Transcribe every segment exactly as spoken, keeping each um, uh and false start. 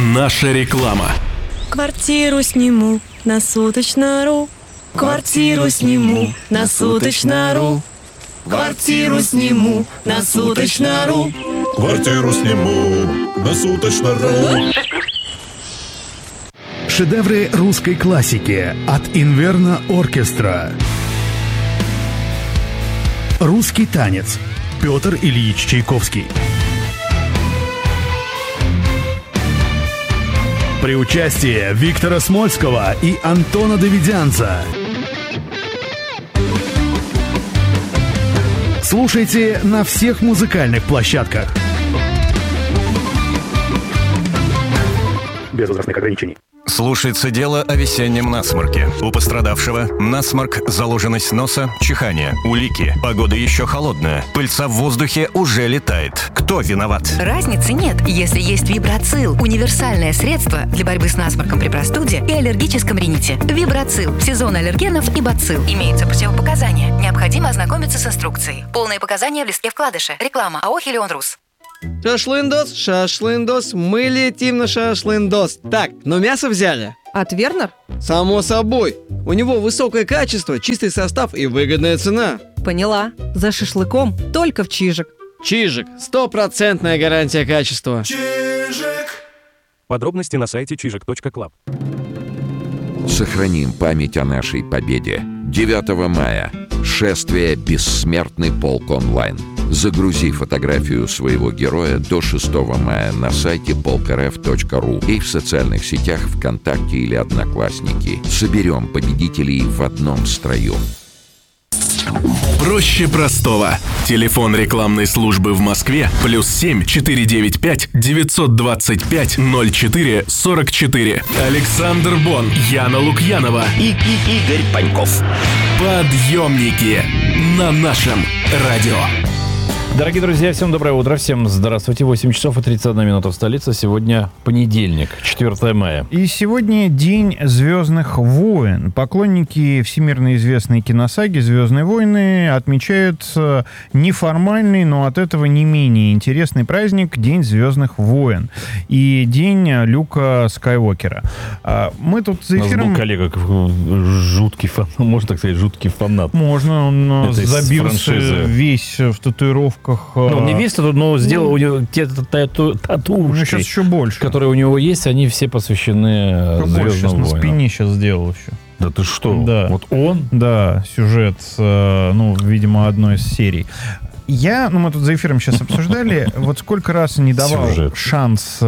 Наша реклама. Квартиру сниму на суточно.ру. Квартиру сниму на суточно.ру. Квартиру сниму на суточно.ру. Квартиру сниму на суточно.ру. Шедевры русской классики от Инверно Оркестра. Русский танец. Петр Ильич Чайковский. При участии Виктора Смольского и Антона Давидянца. Слушайте на всех музыкальных площадках. Без возрастных ограничений. Слушается дело о весеннем насморке. У пострадавшего насморк, заложенность носа, чихание, улики. Погода еще холодная. Пыльца в воздухе уже летает. Кто виноват? Разницы нет, если есть Вибрацил. Универсальное средство для борьбы с насморком при простуде и аллергическом рините. Вибрацил. Сезон аллергенов и бацилл. Имеются противопоказания. Необходимо ознакомиться с инструкцией. Полные показания в листке вкладыша. Реклама АО «Хелион Рус». Шашлындос, шашлындос, мы летим на шашлындос. Так, но мясо взяли? От Вернер? Само собой. У него высокое качество, чистый состав и выгодная цена. Поняла. За шашлыком только в Чижик. Чижик. Стопроцентная гарантия качества. Чижик. Подробности на сайте чижик точка клаб. Сохраним память о нашей победе. девятого мая. Шествие «Бессмертный полк онлайн». Загрузи фотографию своего героя до шестого мая на сайте полк эр эф точка ру и в социальных сетях ВКонтакте или Одноклассники. Соберем победителей в одном строю. Проще простого. Телефон рекламной службы в Москве плюс семь четыре девять пять девятьсот двадцать пять ноль четыре сорок четыре. Александр Бон, Яна Лукьянова и, и Игорь Паньков. Подъемники на нашем радио. Дорогие друзья, всем доброе утро, всем здравствуйте. восемь часов и тридцать одна минута в столице. Сегодня понедельник, четвёртое мая. И сегодня День Звездных войн. Поклонники всемирно известной киносаги «Звездные войны» отмечают неформальный, но от этого не менее интересный праздник День Звездных войн и День Люка Скайуокера. Мы тут за эфиром... У нас был коллега жуткий фанат, можно так сказать, жуткий фанат. Можно, он это забился весь в татуировках. Ну, не весь тут, но сделал ну, у него те татушки, сейчас еще больше, которые у него есть, они все посвящены Звездным войнам. На спине сейчас сделал еще. Да ты что? Да. Вот он? Да, сюжет, ну, видимо, одной из серий. Я, ну, мы тут за эфиром сейчас обсуждали, вот сколько раз не давал шанс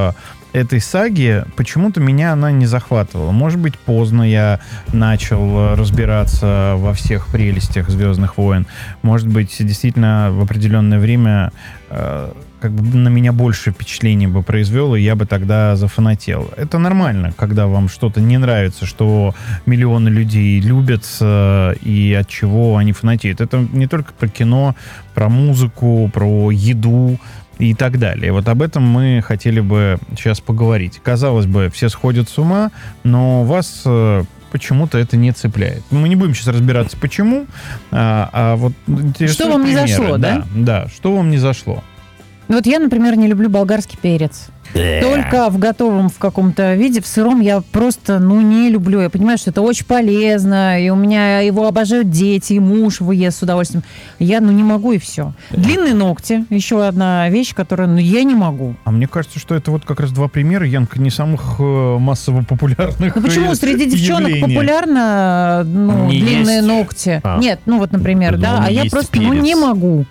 этой саги, почему-то меня она не захватывала. Может быть, поздно я начал разбираться во всех прелестях «Звездных войн». Может быть, действительно, в определенное время э, как бы на меня больше впечатлений бы произвело, и я бы тогда зафанател. Это нормально, когда вам что-то не нравится, что миллионы людей любят, э, и от чего они фанатеют. Это не только про кино, про музыку, про еду, и так далее. Вот об этом мы хотели бы сейчас поговорить. Казалось бы, все сходят с ума, но вас э, почему-то это не цепляет. Мы не будем сейчас разбираться, почему, а, а вот... Что вам не зашло, да? Да, да, что вам не зашло? Вот я, например, не люблю болгарский перец. Только в готовом в каком-то виде, в сыром я просто, ну, не люблю. Я понимаю, что это очень полезно, и у меня его обожают дети, и муж его ест с удовольствием. Я, ну, не могу, и все. Длинные ногти, еще одна вещь, которую, ну, я не могу. А мне кажется, что это вот как раз два примера, Янка, не самых э, массово популярных. Ну, почему среди девчонок явления популярно, ну, не длинные есть. Ногти? А. Нет, ну, вот, например, я да, думал, а я просто, перец. ну, не могу.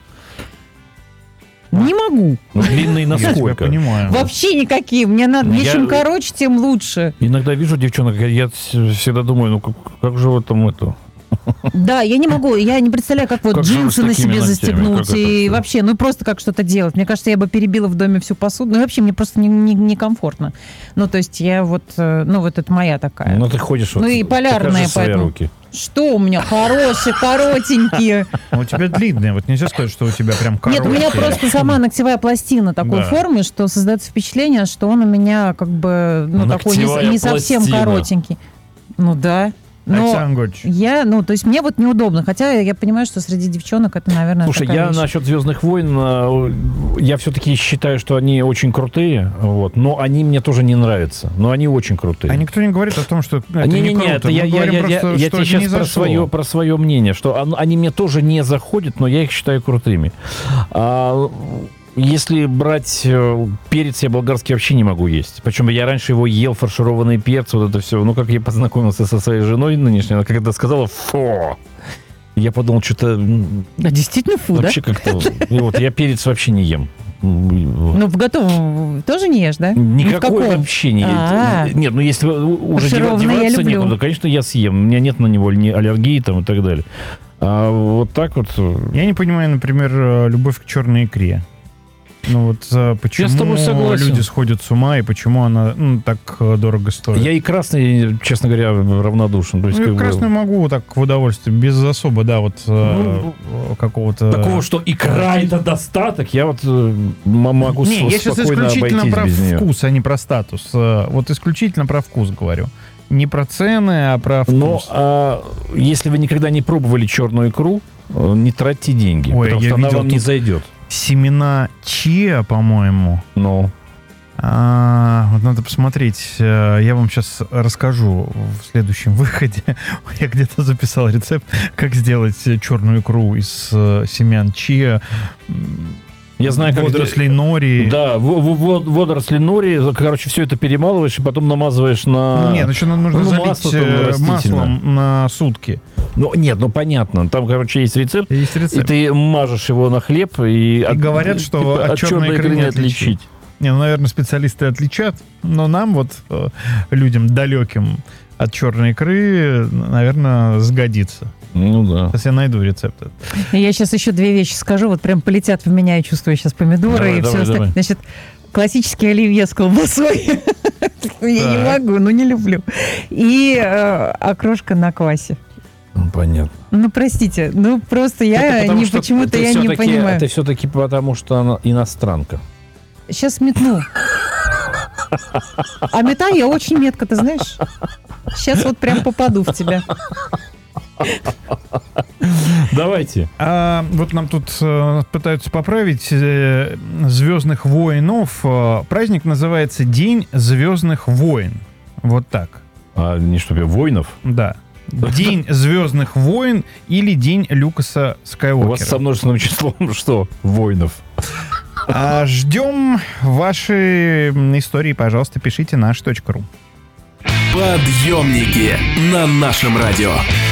Не могу. Ну, длинные насколько? Я понимаю. Вообще никакие. Мне надо, я... чем короче, тем лучше. Иногда вижу девчонок, я всегда думаю, ну как, как же вот там это... Да, я не могу, я не представляю, как вот как джинсы на себе застегнуть и это вообще, ну просто как что-то делать. Мне кажется, я бы перебила в доме всю посуду. Ну и вообще мне просто некомфортно. Не, не ну то есть я вот, ну вот это моя такая. Ну ты ходишь вот, ну и полярная, поэтому... Руки. Что у меня? Хорошие, коротенькие. У тебя длинные, вот нельзя сказать, что у тебя прям короткие. Нет, у меня просто сама ногтевая пластина такой да. формы, что создается впечатление, что он у меня как бы, ну такой не, не совсем коротенький. Ну да. Но я, ну, то есть мне вот неудобно, хотя я понимаю, что среди девчонок это, наверное, Слушай, такая я вещь. насчет «Звездных войн», я все-таки считаю, что они очень крутые, вот, но они мне тоже не нравятся, но они очень крутые. А никто не говорит о том, что это не, не, не, круто. не, это Мы я, я, говорим я, просто, я, я что тебе это сейчас не про зашло. свое, про свое мнение, что он- они мне тоже не заходят, но я их считаю крутыми. А если брать э, перец, я болгарский вообще не могу есть. Причем я раньше его ел, фаршированный перец, вот это все. Ну, как я познакомился со своей женой нынешней, она когда сказала «фу», я подумал, что-то... А действительно фу, вообще да? как-то... И вот я перец вообще не ем. Ну, в готовом тоже не ешь, да? Никакой ну, вообще не А-а-а. ем. Нет, ну если уже Фаршированный я деваться люблю. некуда, конечно, я съем. У меня нет на него ни аллергии там и так далее. А вот так вот... Я не понимаю, например, любовь к черной икре. Ну вот а, почему Я с тобой согласен. люди сходят с ума и почему она ну, так э, дорого стоит? Я и красный, честно говоря, равнодушен. То есть, Ну, как и бы- красную могу так в удовольствие, без особо, да, вот э, какого-то... Такого, что икра это достаток, я вот э, м- могу Не, с- я сейчас спокойно исключительно обойтись про без нее. вкус, а не про статус. Э, Вот исключительно про вкус говорю. Не про цены, а про вкус. Но а, если вы никогда не пробовали черную икру, э, не тратьте деньги, Ой, потому я что она видел вам не тут зайдет. Семена чиа, по-моему. Ну. А, вот надо посмотреть. Э, Я вам сейчас расскажу в следующем выходе. Я где-то записал рецепт, как сделать черную икру из э, семян чиа. Я знаю, как водорослей это- нори. Да, в- в- в- водоросли нори, короче, все это перемалываешь и потом намазываешь на... Нет, значит, нужно ну, залить масло там э, растительное. маслом на сутки. Ну, нет, ну понятно. Там, короче, есть рецепт. Есть рецепт. И ты мажешь его на хлеб. И, И от- говорят, что типа, от черной икры не отличить. Не, ну, наверное, специалисты отличат, но нам, вот, э, людям далеким от черной икры, наверное, сгодится. Ну да. Сейчас я найду рецепт. Я сейчас еще две вещи скажу, вот прям полетят в меня, я чувствую сейчас помидоры Давай, и давай, все остальное. давай. Значит, классический оливье с колбасой. Я не могу, ну не люблю. И э, окрошка на квасе. Ну, понятно. Ну, простите, ну просто я Это потому не что почему-то ты я не всё-таки- понимаю. Это все-таки потому, что она иностранка. Сейчас метну. А метаю я очень метко, ты знаешь? Сейчас вот прям попаду в тебя. Давайте. А, вот нам тут э, пытаются поправить э, Звездных воинов. Э, праздник называется День Звездных войн. Вот так. А не что, воинов? Да. День Звездных войн или День Люкаса Скайуокера. У вас со множественным числом что? Воинов. А, ждем ваши м, истории, пожалуйста, пишите наш точка ру. Подъемники на нашем радио.